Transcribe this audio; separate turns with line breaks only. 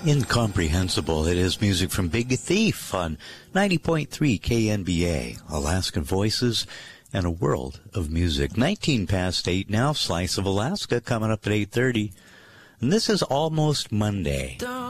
Incomprehensible. It is music from Big Thief on 90.3 KNBA, Alaskan Voices and a World of Music. 19 past 8 now, Slice of Alaska coming up at 8:30. And this is Almost Monday.